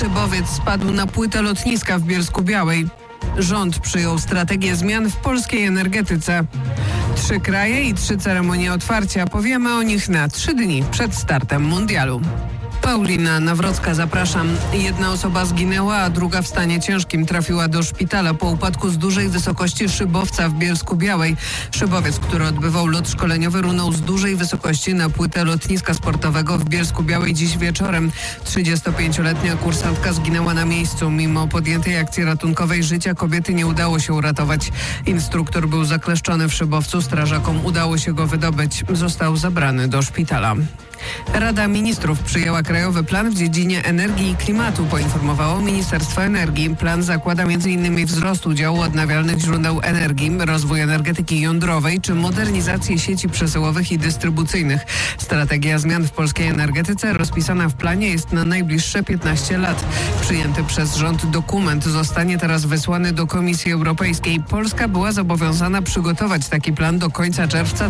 Szybowiec spadł na płytę lotniska w Bielsku-Białej. Rząd przyjął strategię zmian w polskiej energetyce. 3 kraje i 3 ceremonie otwarcia. Powiemy o nich na 3 dni przed startem mundialu. Paulina Nawrocka, zapraszam. 1 osoba zginęła, a druga w stanie ciężkim trafiła do szpitala po upadku z dużej wysokości szybowca w Bielsku-Białej. Szybowiec, który odbywał lot szkoleniowy, runął z dużej wysokości na płytę lotniska sportowego w Bielsku-Białej dziś wieczorem. 35-letnia kursantka zginęła na miejscu. Mimo podjętej akcji ratunkowej życia kobiety nie udało się uratować. Instruktor był zakleszczony w szybowcu. Strażakom udało się go wydobyć. Został zabrany do szpitala. Rada Ministrów przyjęła krajowy plan w dziedzinie energii i klimatu, poinformowało Ministerstwo Energii. Plan zakłada m.in. wzrost udziału odnawialnych źródeł energii, rozwój energetyki jądrowej czy modernizację sieci przesyłowych i dystrybucyjnych. Strategia zmian w polskiej energetyce rozpisana w planie jest na najbliższe 15 lat. Przyjęty przez rząd dokument zostanie teraz wysłany do Komisji Europejskiej. Polska była zobowiązana przygotować taki plan do końca czerwca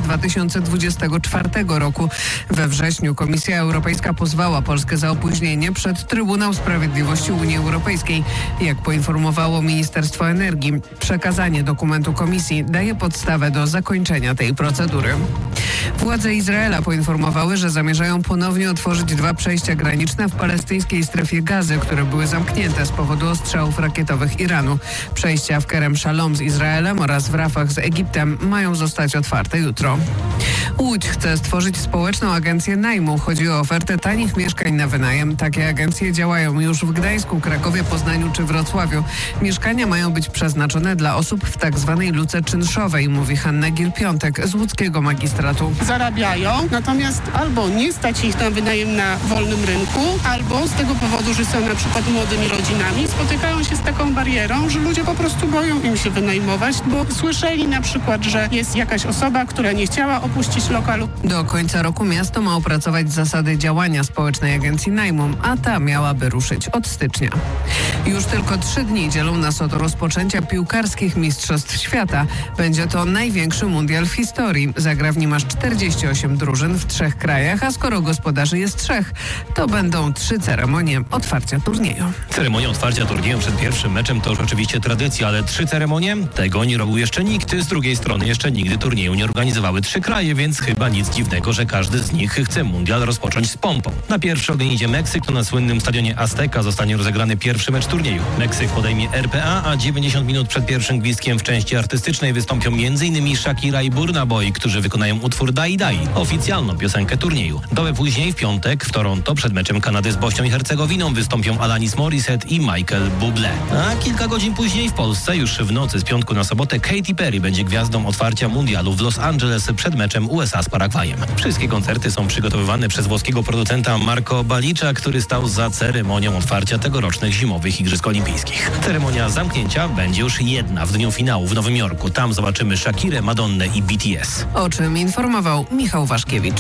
2024 roku. We wrześniu Komisja Europejska pozwała Polskę za opóźnienie przed Trybunał Sprawiedliwości Unii Europejskiej. Jak poinformowało Ministerstwo Energii, przekazanie dokumentu Komisji daje podstawę do zakończenia tej procedury. Władze Izraela poinformowały, że zamierzają ponownie otworzyć 2 przejścia graniczne w palestyńskiej strefie Gazy, które były zamknięte z powodu ostrzałów rakietowych Iranu. Przejścia w Kerem Shalom z Izraelem oraz w Rafah z Egiptem mają zostać otwarte jutro. Łódź chce stworzyć społeczną agencję najmu. Chodzi o ofertę tanich mieszkań na wynajem. Takie agencje działają już w Gdańsku, Krakowie, Poznaniu czy Wrocławiu. Mieszkania mają być przeznaczone dla osób w tak zwanej luce czynszowej, mówi Hanna Gil-Piątek z łódzkiego magistratu. Zarabiają, natomiast albo nie stać ich na wynajem na wolnym rynku, albo z tego powodu, że są na przykład młodymi rodzinami, spotykają się z taką barierą, że ludzie po prostu boją im się wynajmować, bo słyszeli na przykład, że jest jakaś osoba, która nie chciała opuścić lokalu. Do końca roku miasto ma opracować zasady działania społecznej agencji najmu, a ta miałaby ruszyć od stycznia. Już tylko 3 dni dzielą nas od rozpoczęcia piłkarskich Mistrzostw Świata. Będzie to największy mundial w historii. Zagra w nim aż 48 drużyn w 3 krajach, a skoro gospodarzy jest 3, to będą 3 ceremonie otwarcia turnieju. Ceremonia otwarcia turnieju przed pierwszym meczem to już oczywiście tradycja, ale 3 ceremonie? Tego nie robił jeszcze nikt. Z drugiej strony jeszcze nigdy turnieju nie organizowały 3 kraje, więc chyba nic dziwnego, że każdy z nich chce mundial rozpocząć z pompą. Na pierwszy ogień idzie Meksyk, to na słynnym stadionie Azteca zostanie rozegrany pierwszy mecz turnieju. Meksyk podejmie RPA, a 90 minut przed pierwszym gwizdkiem w części artystycznej wystąpią m.in. Shakira i Burna Boy, którzy wykonają utwór Dai Dai, oficjalną piosenkę turnieju. Dobę później w piątek w Toronto przed meczem Kanady z Bośnią i Hercegowiną wystąpią Alanis Morissette i Michael Bublé. A kilka godzin później w Polsce, już w nocy z piątku na sobotę, Katy Perry będzie gwiazdą otwarcia mundialu w Los Angeles przed meczem USA z Paragwajem. Wszystkie koncerty są przygotowywane przez włoskiego producenta Marco Balicza, który stał za ceremonią otwarcia tegorocznych zimowych Igrzysk Olimpijskich. Ceremonia zamknięcia będzie już jedna w dniu finału w Nowym Jorku. Tam zobaczymy Shakirę, Madonnę i BTS. O czym informował Michał Waszkiewicz.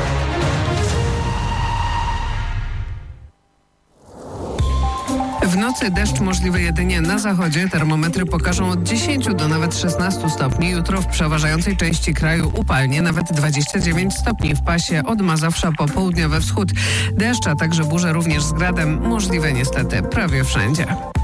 W nocy deszcz możliwy jedynie na zachodzie. Termometry pokażą od 10 do nawet 16 stopni. Jutro w przeważającej części kraju upalnie, nawet 29 stopni w pasie od Mazowsza po południowy wschód. Deszcz, a także burze również z gradem możliwe niestety prawie wszędzie.